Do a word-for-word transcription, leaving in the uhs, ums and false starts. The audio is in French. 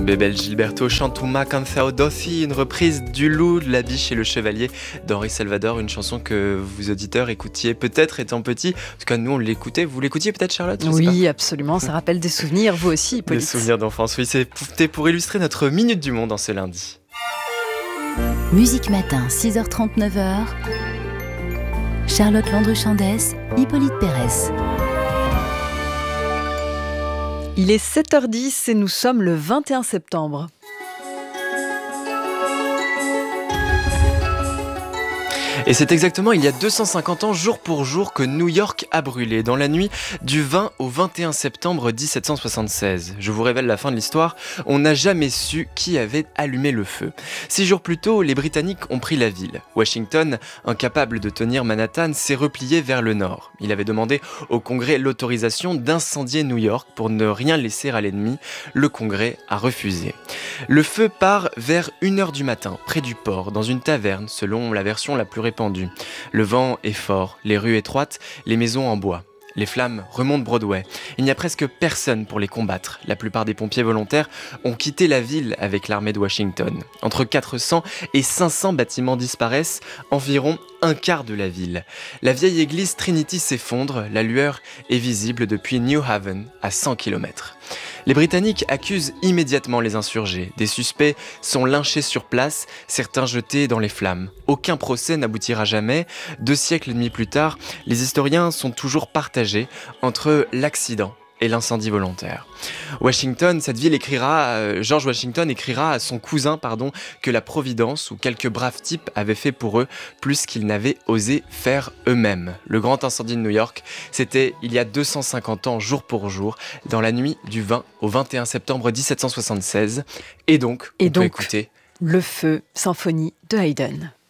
Bebel Gilberto chante Uma Canção Doce, une reprise du Loup, de la Biche et le Chevalier d'Henri Salvador, une chanson que vous auditeurs écoutiez peut-être étant petit. En tout cas, nous on l'écoutait. Vous l'écoutiez peut-être, Charlotte? Oui, absolument. Ça rappelle des souvenirs, vous aussi, Hippolyte. Des souvenirs d'enfance. Oui, c'était pour illustrer notre Minute du Monde en ce lundi. Musique Matin, six heures trente, neuf heures. Charlotte Landru-Chandès, Hippolyte Pérez. Il est sept heures dix et nous sommes le vingt et un septembre. Et c'est exactement il y a deux cent cinquante ans, jour pour jour, que New York a brûlé, dans la nuit du vingt au vingt et un septembre dix-sept cent soixante-seize. Je vous révèle la fin de l'histoire, on n'a jamais su qui avait allumé le feu. Six jours plus tôt, les Britanniques ont pris la ville. Washington, incapable de tenir Manhattan, s'est replié vers le nord. Il avait demandé au Congrès l'autorisation d'incendier New York pour ne rien laisser à l'ennemi. Le Congrès a refusé. Le feu part vers une heure du matin, près du port, dans une taverne, selon la version la plus répandue. Le vent est fort, les rues étroites, les maisons en bois. Les flammes remontent Broadway. Il n'y a presque personne pour les combattre. La plupart des pompiers volontaires ont quitté la ville avec l'armée de Washington. Entre quatre cents et cinq cents bâtiments disparaissent, environ un quart de la ville. La vieille église Trinity s'effondre, la lueur est visible depuis New Haven, à cent kilomètres. Les Britanniques accusent immédiatement les insurgés. Des suspects sont lynchés sur place, certains jetés dans les flammes. Aucun procès n'aboutira jamais. Deux siècles et demi plus tard, les historiens sont toujours partagés entre l'accident et l'incendie volontaire. Washington, cette ville écrira, euh, George Washington écrira à son cousin pardon, que la Providence ou quelques braves types avaient fait pour eux plus qu'ils n'avaient osé faire eux-mêmes. Le grand incendie de New York, c'était il y a deux cent cinquante ans, jour pour jour, dans la nuit du vingt au vingt et un septembre dix-sept cent soixante-seize. Et donc, et on donc, peut écouter Le Feu, symphonie de Haydn.